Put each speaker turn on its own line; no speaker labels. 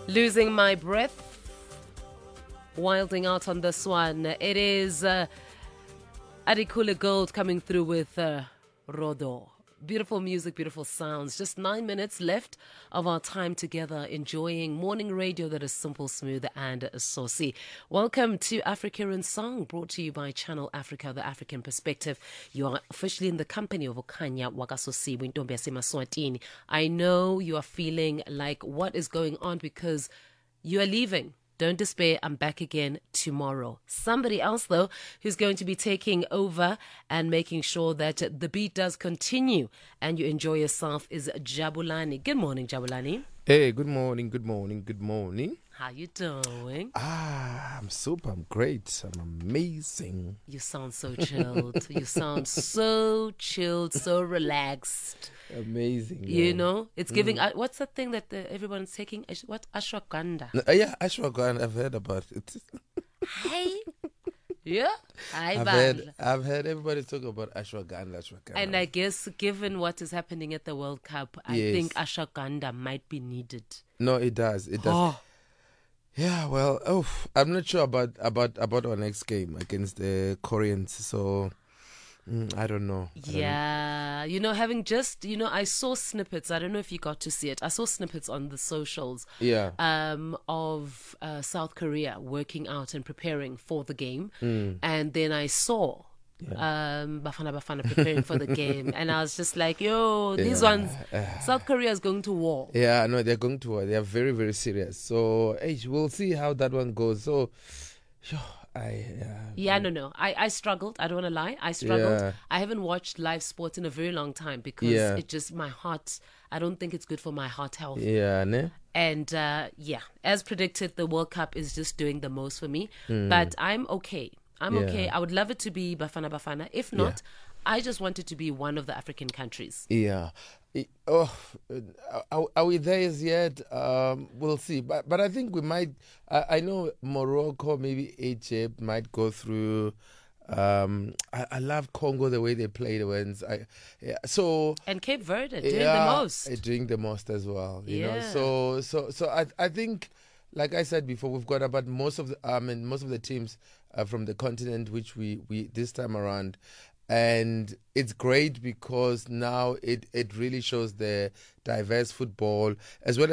Losing my breath, wilding out on this one. It is Adikule Gold coming through with Rodo. Beautiful music, beautiful sounds. Just 9 minutes left of our time together enjoying morning radio that is simple, smooth, and saucy. Welcome to Africa in Song, brought to you by Channel Africa, the African Perspective. You are officially in the company of Okanya Wagasosi Wintombi Maswatini. I know you are feeling like what is going on because you are leaving. Don't despair, I'm back again tomorrow. Somebody else, though, who's going to be taking over and making sure that the beat does continue and you enjoy yourself is Jabulani. Good morning, Jabulani.
Hey, good morning, good morning, good morning.
How you doing?
I'm super, I'm great, I'm amazing.
You sound so chilled. You sound so chilled, so relaxed.
Amazing.
You know, it's giving, what's that thing that everyone's taking? What? Ashwagandha.
Yeah, ashwagandha, I've heard about it.
Hey. Yeah.
I've heard everybody talk about ashwagandha.
And I guess given what is happening at the World Cup, I think ashwagandha might be needed.
No, it does. It does.
Oh.
Yeah, well, I'm not sure about our next game against the Koreans, so I don't know.
You know, having just, I saw snippets. I don't know if you got to see it. I saw snippets on the socials of South Korea working out and preparing for the game. And then I saw Bafana preparing for the game. And I was just like, these ones, South Korea is going to war.
Yeah, no, they're going to war. They are very, very serious. So, we'll see how that one goes. So,
I struggled. I don't want to lie. I struggled.
Yeah.
I haven't watched live sports in a very long time because it just, my heart, I don't think it's good for my heart health.
Yeah, ne?
And as predicted, the World Cup is just doing the most for me. But I'm okay. I'm okay. I would love it to be Bafana. If not, I just want it to be one of the African countries.
Yeah. Are we there as yet? We'll see. But I think we might. I know Morocco, maybe Egypt might go through. I love Congo, the way they play the wins.
And Cape Verde doing the most.
Doing the most as well. You know. So I think, like I said before, we've got about most of the teams from the continent, which we this time around. And it's great because now it really shows the diverse football as well as